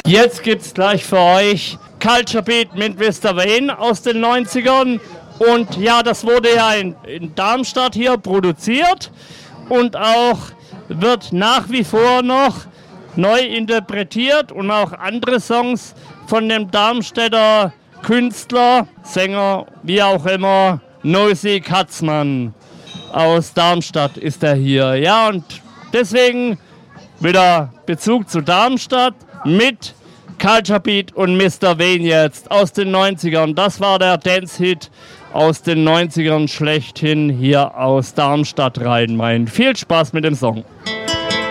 Jetzt gibt's gleich für euch Culture Beat mit Mr. Wayne aus den 90ern. Und ja, das wurde ja in Darmstadt hier produziert und auch wird nach wie vor noch neu interpretiert und auch andere Songs von dem Darmstädter Künstler, Sänger, wie auch immer, Nosy Katzmann aus Darmstadt ist er hier. Ja, und deswegen wieder Bezug zu Darmstadt mit Culture Beat und Mr. Wayne jetzt aus den 90ern. Das war der Dance-Hit aus den 90ern schlechthin hier aus Darmstadt Rhein-Main. Viel Spaß mit dem Song.